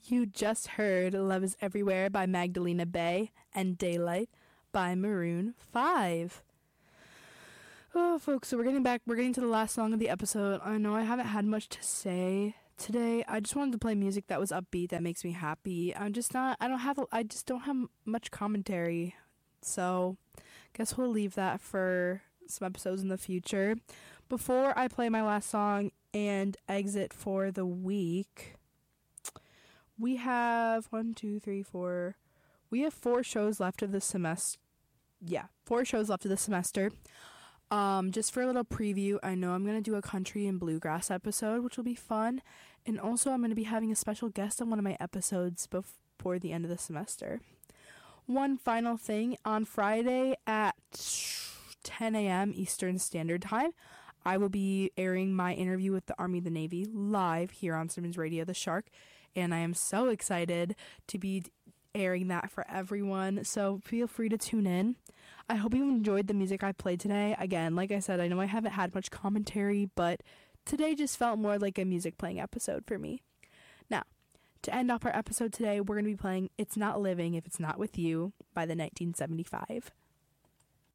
You just heard Love is Everywhere by Magdalena Bay and Daylight by Maroon 5. Oh, folks, so we're getting to the last song of the episode. I know I haven't had much to say today. I just wanted to play music that was upbeat, that makes me happy. I just don't have much commentary. So, guess we'll leave that for some episodes in the future. Before I play my last song and exit for the week, we have 4 shows left of the semester. Yeah, 4 shows left of the semester. Just for a little preview, I know I'm going to do a country and bluegrass episode, which will be fun. And also I'm going to be having a special guest on one of my episodes before the end of the semester. One final thing, on Friday at 10 a.m. Eastern Standard Time, I will be airing my interview with the Army of the Navy live here on Simmons Radio The Shark. And I am so excited to be airing that for everyone. So feel free to tune in. I hope you enjoyed the music I played today. Again, like I said, I know I haven't had much commentary, but today just felt more like a music playing episode for me. Now, to end off our episode today, we're going to be playing It's Not Living If It's Not With You by the 1975.